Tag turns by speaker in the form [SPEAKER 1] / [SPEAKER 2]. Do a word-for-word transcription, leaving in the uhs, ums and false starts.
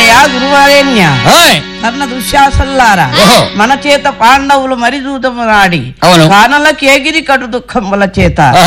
[SPEAKER 1] అయ్యా గురువారేణ్య
[SPEAKER 2] ఓయ్
[SPEAKER 1] కర్ణ దుశ్శాసల్లారా
[SPEAKER 2] ఓహో.
[SPEAKER 1] మన చేత పాండవులు మరి దూతము నాడి
[SPEAKER 2] అవును.
[SPEAKER 1] కానల కేగిరి కటు దుఃఖముల చేత
[SPEAKER 2] ఆహా.